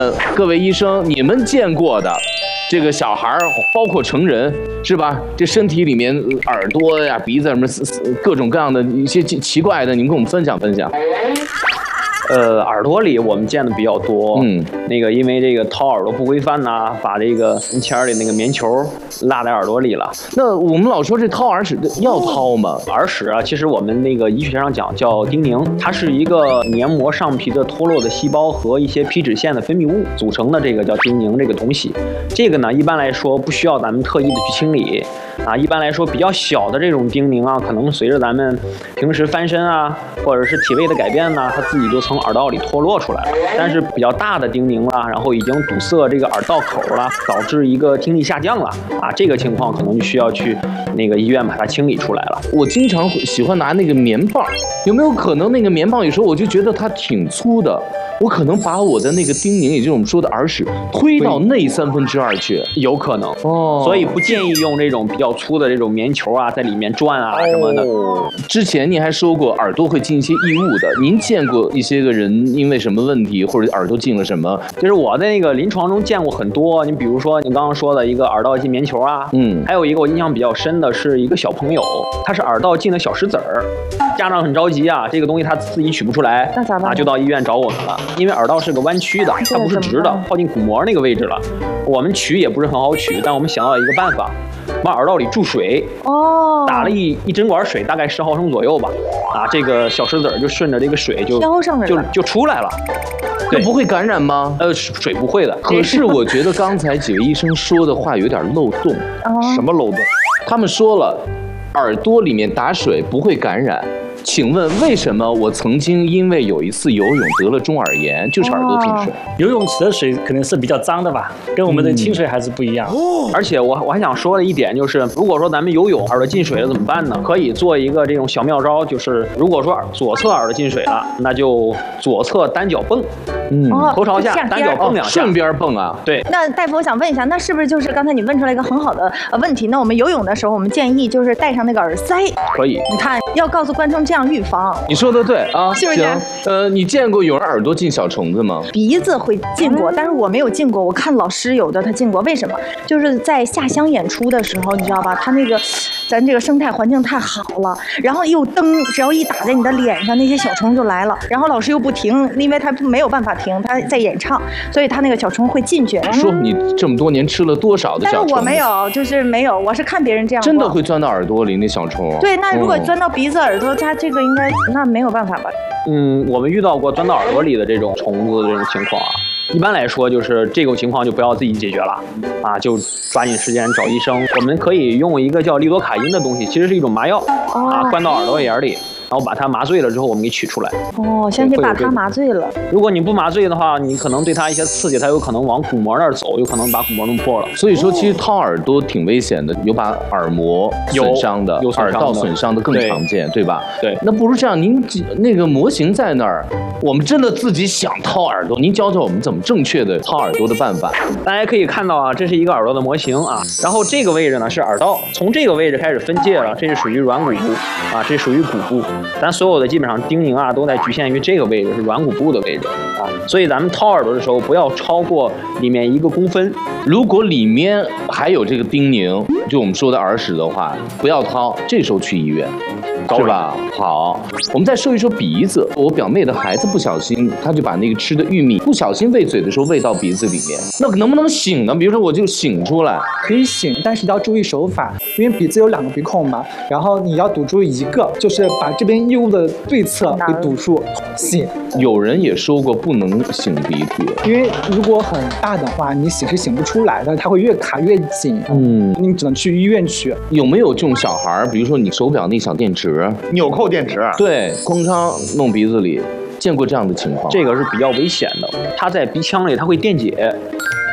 各位医生，你们见过的这个小孩儿，包括成人，是吧？这身体里面耳朵呀、鼻子什么各种各样的一些奇怪的，你们跟我们分享分享。 耳朵里我们见的比较多，那个因为这个掏耳朵不规范呐，把这个门签里那个棉球落在耳朵里了。 那我们老说这掏耳屎要掏吗？ 耳屎啊，其实我们那个医学上讲叫丁宁，它是一个黏膜上皮的脱落的细胞和一些皮脂腺的分泌物组成的这个叫丁宁这个东西。这个呢，一般来说不需要咱们特意的去清理啊。一般来说比较小的这种丁宁啊，可能随着咱们平时翻身啊，或者是体位的改变呢，它自己就从耳道里脱落出来了。但是比较大的丁宁了，然后已经堵塞这个耳道口了，导致一个听力下降了啊，这个情况可能就需要去那个医院把它清理出来了。 我经常喜欢拿那个棉棒，有没有可能那个棉棒有时候我就觉得它挺粗的，我可能把我的那个丁宁，也就是我们说的耳屎，推到内2/3去， 有可能哦。 所以不建议用这种比较粗的这种棉球啊，在里面转啊什么的。 之前您还说过耳朵会进一些异物的，您见过一些个人因为什么问题或者耳朵进了什么？ 就是我在那个临床中见过很多，你比如说你刚刚说的一个耳道进棉球啊，还有一个我印象比较深的是一个小朋友，他是耳道进了小石子儿，家长很着急啊，这个东西他自己取不出来， 那咋办？ 就到医院找我们了，因为耳道是个弯曲的，它不是直的，靠近鼓膜那个位置了，我们取也不是很好取，但我们想到一个办法，往耳道里注水，打了一针管水，大概10毫升左右吧，啊，这个小石子儿就顺着这个水就出来了。 那不会感染吗？ 水不会的。 可是我觉得刚才几位医生说的话有点漏洞。 什么漏洞？ 他们说了，耳朵里面打水不会感染。请问为什么我曾经因为有一次游泳得了中耳炎，就是耳朵进水？ 游泳池的水可能是比较脏的吧，跟我们的清水还是不一样。 而且我还想说的一点就是，如果说咱们游泳耳朵进水了怎么办呢？可以做一个这种小妙招，就是如果说左侧耳朵进水了，那就左侧单脚蹦。头朝下，单脚蹦2下， 顺边蹦啊。 对。 那大夫，我想问一下，那是不是就是刚才你问出来一个很好的问题？那我们游泳的时候，我们建议就是戴上那个耳塞。 可以。 你看，要告诉观众这样预防。 你说的对啊， 是不是？ 行。你见过有人耳朵进小虫子吗？ 鼻子会进过，但是我没有进过。我看老师有的他进过，为什么？就是在下乡演出的时候，你知道吧？他那个咱这个生态环境太好了，然后又灯只要一打在你的脸上，那些小虫就来了。然后老师又不停，因为他没有办法停，他在演唱，所以他那个小虫会进去。 说你这么多年吃了多少的小虫？ 但是我没有，就是没有，我是看别人这样。 真的会钻到耳朵里那小虫？ 对，那如果钻到鼻子、耳朵，它这个应该那没有办法吧？ 我们遇到过钻到耳朵里的这种虫子的这种情况啊。一般来说，就是这种情况就不要自己解决了，啊，就抓紧时间找医生。我们可以用一个叫利多卡因的东西，其实是一种麻药，啊，灌到耳朵眼里。然后把它麻醉了之后，我们给取出来。 先得把它麻醉了。 如果你不麻醉的话，你可能对它一些刺激，它有可能往鼓膜那儿走，有可能把鼓膜弄破了。 所以说，其实掏耳朵挺危险的，有把耳膜损伤的，耳道损伤的更常见，对吧？ 对。 那不如这样，您那个模型在那儿，我们真的自己想掏耳朵，您教教我们怎么正确的掏耳朵的办法。 大家可以看到啊，这是一个耳朵的模型啊，然后这个位置呢是耳道，从这个位置开始分界了，这是属于软骨部啊，这属于骨部。咱所有的基本上丁宁啊都在局限于这个位置，是软骨部的位置啊，所以咱们掏耳朵的时候不要超过里面1公分。 如果里面还有这个丁宁，就我们说的耳屎的话，不要掏，这时候去医院。是吧？好，我们再说一说鼻子。我表妹的孩子不小心，他就把那个吃的玉米不小心喂嘴的时候喂到鼻子里面，那能不能醒呢？比如说我就醒出来， 可以醒，但是要注意手法，因为鼻子有2个鼻孔嘛，然后你要堵住一个，就是把这边异物的对侧给堵住，醒。 有人也说过不能擤鼻涕， 因为如果很大的话，你擤是擤不出来的，它会越卡越紧。你只能去医院去。 有没有这种小孩，比如说你手表那小电池？ 纽扣电池， 对，哐当弄鼻子里，见过这样的情况？ 这个是比较危险的，它在鼻腔里它会电解，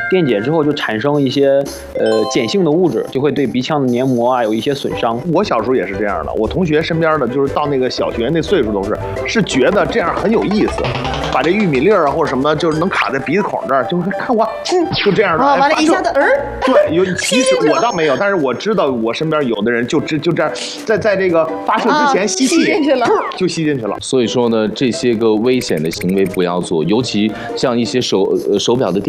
电解之后就产生一些碱性的物质，就会对鼻腔的黏膜啊有一些损伤。 我小时候也是这样的，我同学身边的就是到那个小学那岁数都是觉得这样很有意思，把这玉米粒儿啊或者什么就是能卡在鼻子孔这儿，就是看我，就这样的。 完了，一下子对，其实我倒没有，但是我知道我身边有的人就这样，在这个发射之前吸气， 进去了， 就吸进去了。 所以说呢，这些个危险的行为不要做，尤其像一些手表的